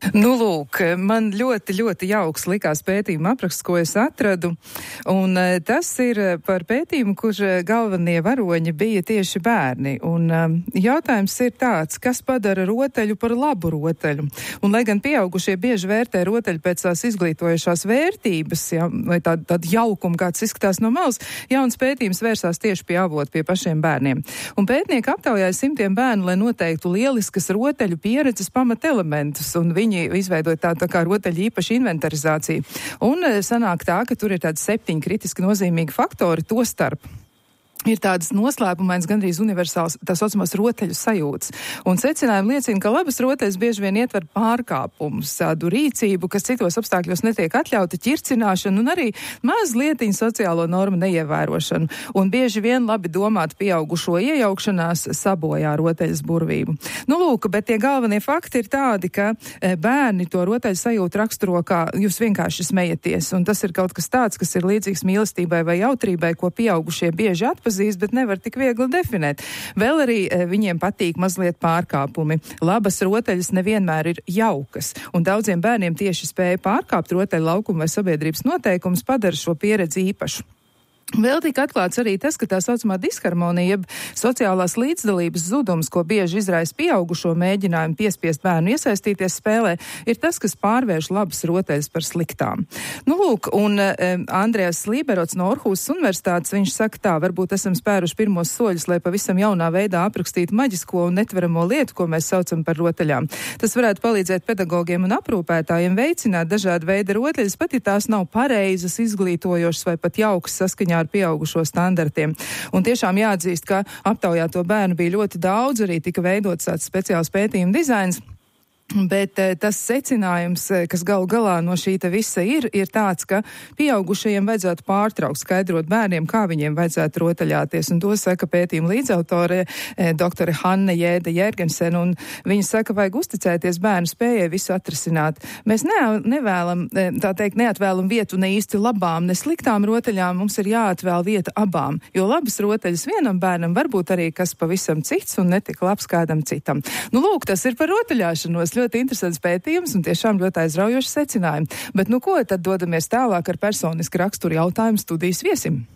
Nu, lūk, man ļoti jauks likās pētījuma apraksts, ko es atradu, un tas ir par pētījumu, kur galvenie varoņi bija tieši bērni. Un jautājums ir tāds, kas padara rotaļu par labu rotaļu? Un lai gan pieaugušie bieži vērtē rotaļu pēc tās izglītojušās vērtības, ja, vai tādu jaukumu, kāds izskatās no malas, jauns pētījums vērsās tieši pie avota, pie pašiem bērniem. Un pētnieki aptaujāja simtiem bērnu, lai noteiktu lieliskas rotaļu pieredzes pamatelementus, un viņi izveidot tā kā rotaļu īpašu inventarizāciju. Un sanāk tā, ka tur ir tādi 7 kritiski nozīmīgi faktori, to starp ir tādas noslēpumains, gandrīz universāls, tā saucamās rotaļu sajūtas. Un secinājumi liecina, ka labas rotaļas bieži vien ietver pārkāpumus, tādu rīcību, kas citos apstākļos netiek atļauta, ķircināšanu un arī mazlietiņu sociālo normu neievērošanu. Un bieži vien labi domāt pieaugušo iejaukšanās sabojā rotaļas burvību. Nu, lūk, bet tie galvenie fakti ir tādi, ka bērni to rotaļu sajūtu raksturo, kā jūs vienkārši smejaties. Un tas ir kaut kas tāds, kas ir līdzīgs mīlestībai vai jautrībai, ko pieaugušie bieži atpazīst, bet nevar tik viegli definēt. Vēl arī viņiem patīk mazliet pārkāpumi. Labas rotaļas nevienmēr ir jaukas, un daudziem bērniem tieši spēja pārkāpt rotaļu laukumu vai sabiedrības noteikumus padara šo pieredzi īpašu. Vēl tika atklāts arī tas, ka tā saucamā disharmonija, jeb sociālās līdzdalības zudums, ko bieži izraisa pieaugušo mēģinājumu piespiest bērnu iesaistīties spēlē, ir tas, kas pārvērš labas rotaļas par sliktām. Nu, lūk, un Andrejs Līberots no Orhusas universitātes, viņš saka tā, varbūt esam spēruši pirmos soļus, lai pavisam jaunā veidā aprakstītu maģisko un netveramo lietu, ko mēs saucam par rotaļām. Tas varētu palīdzēt pedagogiem un aprūpētājiem veicināt dažādu veidu rotaļas, pat ja tās nav pareizas, izglītojošas vai pat jaukas saskaņā ar pieaugušo standartiem. Un tiešām jāatzīst, ka aptaujāto bērnu bija ļoti daudz, arī tika veidots tāds speciāls pētījuma dizains. Bet tas secinājums, kas galu galā no šī te visa ir tāds, ka pieaugušajiem vajadzētu pārtraukt skaidrot bērniem, kā viņiem vajadzētu rotaļāties. Un to saka pētījuma līdzautore doktore Hanne Jēde Jērgensen, un viņa saka, vajag uzticēties bērnu spējai visu atrisināt. Mēs nevēlam, tā teikt, neatvēlam vietu ne īsti labām, ne sliktām rotaļām, mums ir jāatvēl vieta abām, jo labas rotaļas vienam bērnam varbūt arī kas pavisam cits un netik labs kādam citam. Nu, lūk, tas ir par rotaļāšanos. Ļoti interesants pētījums un tiešām ļoti aizraujoši secinājumi. Bet nu ko, tad dodamies tālāk ar personisku raksturu jautājumu studijas viesim.